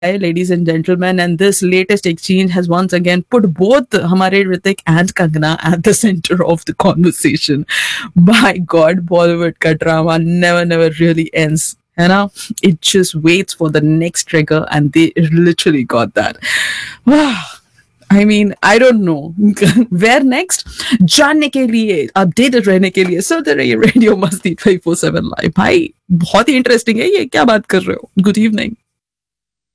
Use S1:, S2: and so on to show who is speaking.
S1: ladies and gentlemen, and this latest exchange has once again put both Hamare Ritik and Kangana at the center of the conversation. My God, Bollywood ka drama never really ends. You know, it just waits for the next trigger, and they literally got that. I mean, I don't know. Where next? जानने के लिए, updated रहने के लिए सुनते रहिए radio मस्ती 24/7 live. भाई बहुत ही इंटरेस्टिंग है ये, क्या बात कर रहे हो? Good evening.